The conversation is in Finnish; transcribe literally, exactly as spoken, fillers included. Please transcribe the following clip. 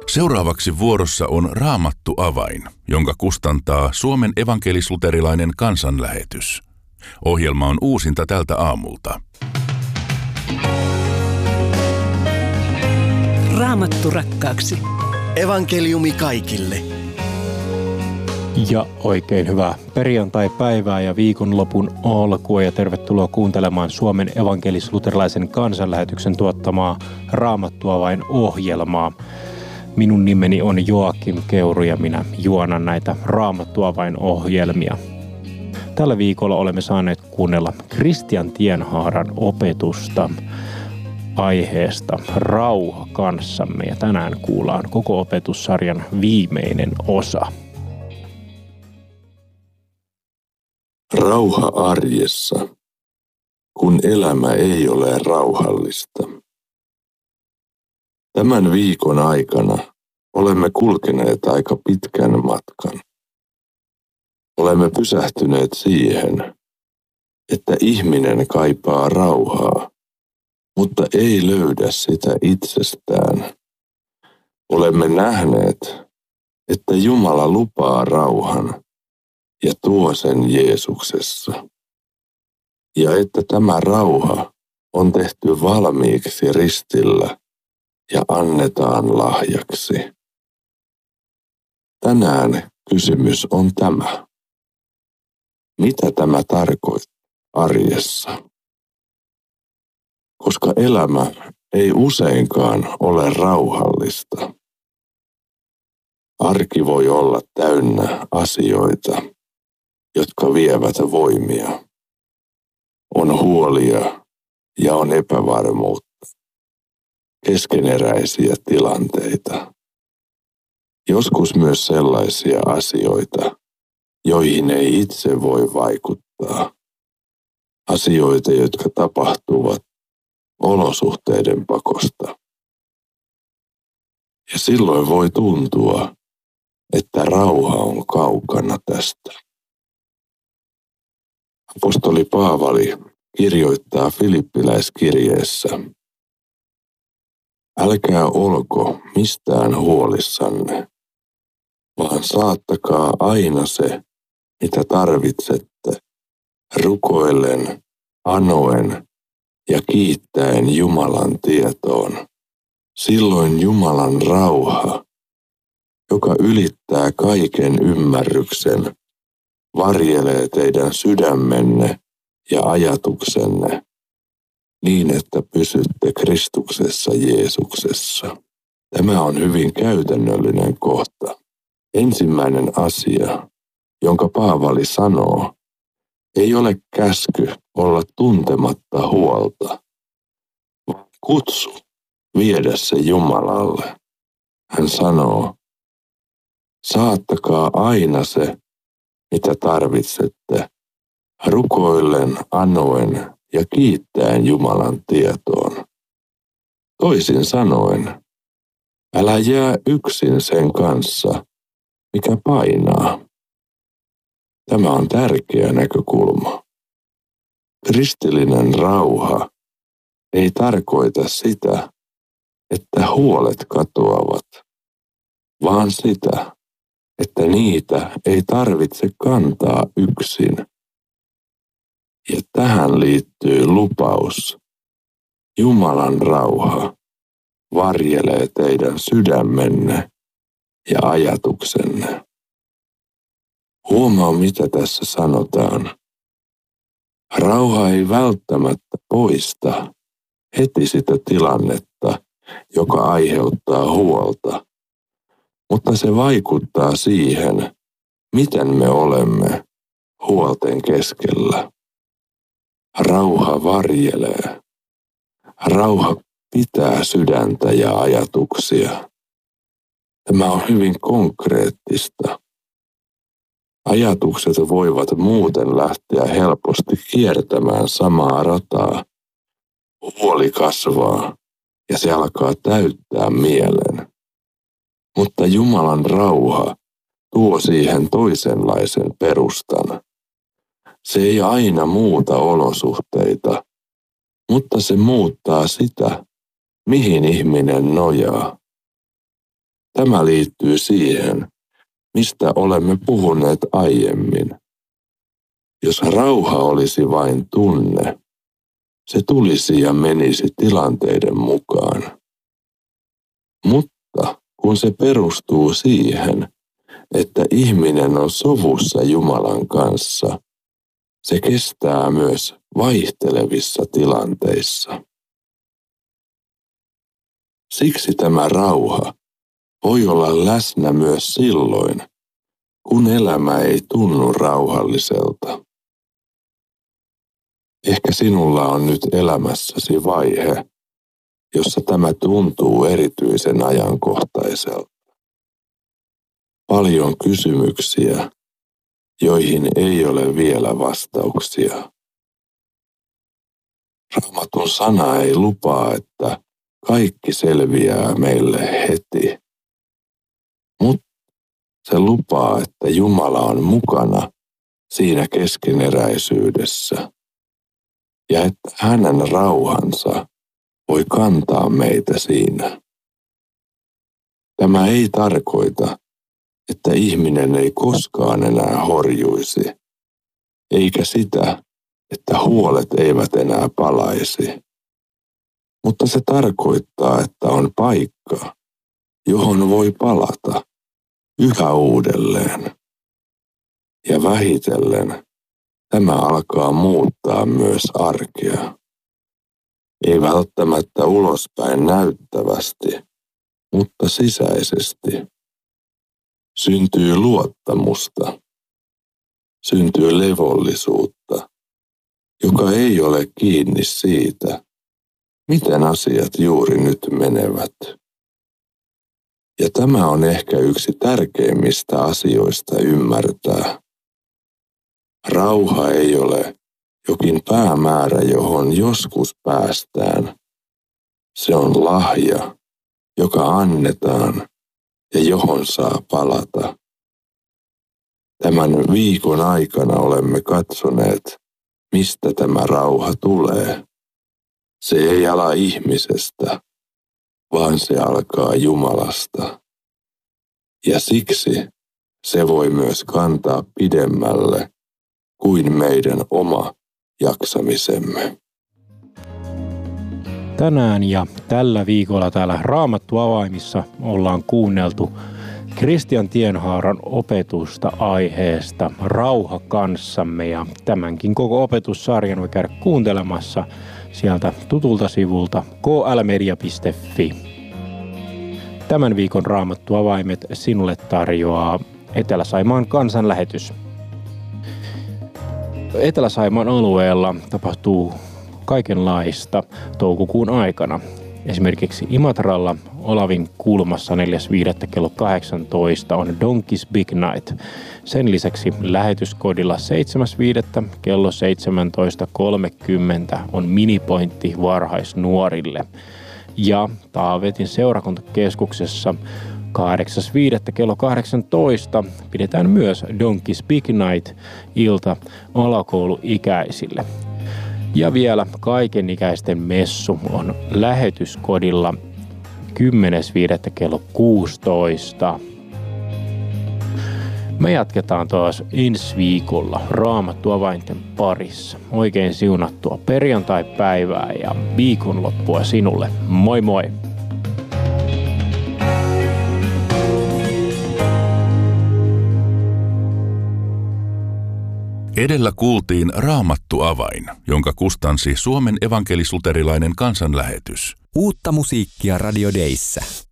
Seuraavaksi vuorossa on Raamattu avain, jonka kustantaa Suomen evankelis-luterilainen kansanlähetys. Ohjelma on uusinta tältä aamulta. Raamattu rakkaaksi. Evankeliumi kaikille. Ja oikein hyvää perjantai-päivää ja viikonlopun alkua ja tervetuloa kuuntelemaan Suomen evankelis-luterilaisen kansanlähetyksen tuottamaa Raamattu avain ohjelmaa. Minun nimeni on Joakim Keuru ja minä juonan näitä Raamattu avain ohjelmia. Tällä viikolla olemme saaneet kuunnella Kristian Tienhaaran opetusta aiheesta Rauha kanssamme ja tänään kuullaan koko opetussarjan viimeinen osa. Rauha arjessa, kun elämä ei ole rauhallista. Tämän viikon aikana olemme kulkeneet aika pitkän matkan. Olemme pysähtyneet siihen, että ihminen kaipaa rauhaa, mutta ei löydä sitä itsestään. Olemme nähneet, että Jumala lupaa rauhan ja tuo sen Jeesuksessa. Ja että tämä rauha on tehty valmiiksi ristillä ja annetaan lahjaksi. Tänään kysymys on tämä. Mitä tämä tarkoittaa arjessa? Koska elämä ei useinkaan ole rauhallista. Arki voi olla täynnä asioita, jotka vievät voimia. On huolia ja on epävarmuutta, keskeneräisiä tilanteita. Joskus myös sellaisia asioita, joihin ei itse voi vaikuttaa. Asioita, jotka tapahtuvat olosuhteiden pakosta. Ja silloin voi tuntua, että rauha on kaukana tästä. Apostoli Paavali kirjoittaa Filippiläiskirjeessä: älkää olko mistään huolissanne, vaan saattakaa aina se, mitä tarvitsette, rukoillen, anoen ja kiittäen Jumalan tietoon. Silloin Jumalan rauha, joka ylittää kaiken ymmärryksen, varjelee teidän sydämenne ja ajatuksenne niin, että pysytte Kristuksessa Jeesuksessa. Tämä on hyvin käytännöllinen kohta. Ensimmäinen asia, jonka Paavali sanoo, ei ole käsky olla tuntematta huolta, vaan kutsu viedä se Jumalalle. Hän sanoo, saattakaa aina se, mitä tarvitsette, rukoillen, anoen ja kiittäen Jumalan tietoon. Toisin sanoen, älä jää yksin sen kanssa, mikä painaa. Tämä on tärkeä näkökulma. Kristillinen rauha ei tarkoita sitä, että huolet katoavat, vaan sitä, että niitä ei tarvitse kantaa yksin. Ja tähän liittyy lupaus. Jumalan rauha varjelee teidän sydämenne ja ajatuksenne. Huomaa, mitä tässä sanotaan. Rauha ei välttämättä poista heti sitä tilannetta, joka aiheuttaa huolta, mutta se vaikuttaa siihen, miten me olemme huolten keskellä. Rauha varjelee. Rauha pitää sydäntä ja ajatuksia. Tämä on hyvin konkreettista. Ajatukset voivat muuten lähteä helposti kiertämään samaa rataa. Huoli kasvaa ja se alkaa täyttää mielen. Mutta Jumalan rauha tuo siihen toisenlaisen perustan. Se ei aina muuta olosuhteita, mutta se muuttaa sitä, mihin ihminen nojaa. Tämä liittyy siihen, mistä olemme puhuneet aiemmin. Jos rauha olisi vain tunne, se tulisi ja menisi tilanteiden mukaan. Mutta kun se perustuu siihen, että ihminen on sovussa Jumalan kanssa, se kestää myös vaihtelevissa tilanteissa. Siksi tämä rauha voi olla läsnä myös silloin, kun elämä ei tunnu rauhalliselta. Ehkä sinulla on nyt elämässäsi vaihe, jossa tämä tuntuu erityisen ajankohtaiselta. Paljon kysymyksiä, joihin ei ole vielä vastauksia. Raamatun sana ei lupaa, että kaikki selviää meille heti, mutta se lupaa, että Jumala on mukana siinä keskeneräisyydessä ja että hänen rauhansa voi kantaa meitä siinä. Tämä ei tarkoita, että ihminen ei koskaan enää horjuisi, eikä sitä, että huolet eivät enää palaisi. Mutta se tarkoittaa, että on paikka, johon voi palata yhä uudelleen. Ja vähitellen tämä alkaa muuttaa myös arkea. Ei välttämättä ulospäin näyttävästi, mutta sisäisesti. Syntyy luottamusta, syntyy levollisuutta, joka ei ole kiinni siitä, miten asiat juuri nyt menevät. Ja tämä on ehkä yksi tärkeimmistä asioista ymmärtää. Rauha ei ole jokin päämäärä, johon joskus päästään. Se on lahja, joka annetaan ja johon saa palata. Tämän viikon aikana olemme katsoneet, mistä tämä rauha tulee. Se ei ala ihmisestä, vaan se alkaa Jumalasta. Ja siksi se voi myös kantaa pidemmälle kuin meidän oma jaksamisemme. Tänään ja tällä viikolla täällä Raamattu avaimissa ollaan kuunneltu Kristian Tienhaaran opetusta aiheesta Rauha kanssamme, ja tämänkin koko opetussarjan voi käydä kuuntelemassa sieltä tutulta sivulta k l media piste f i. Tämän viikon Raamattu avaimet sinulle tarjoaa Etelä-Saimaan kansanlähetys. Etelä-Saimaan alueella tapahtuu kaikenlaista toukokuun aikana. Esimerkiksi Imatralla Olavin kulmassa neljäs viidettä kello kahdeksantoista on Donkeys Big Night. Sen lisäksi lähetyskodilla seitsemäs viidettä kello seitsemäntoista kolmekymmentä on minipointti varhaisnuorille. Ja Taavetin seurakuntakeskuksessa kahdeksas viidettä kello kahdeksantoista pidetään myös Donkeys Big Night ilta alakouluikäisille. Ja vielä kaikenikäisten messu on lähetyskodilla kymmenes viidettä kello kuusitoista. Me jatketaan taas ensi viikolla Raamattu avainten parissa. Oikein siunattua perjantai-päivää ja viikonloppua sinulle. Moi moi! Edellä kuultiin Raamattu avain, jonka kustansi Suomen evankelis-luterilainen kansanlähetys. Uutta musiikkia Radio Dayssä.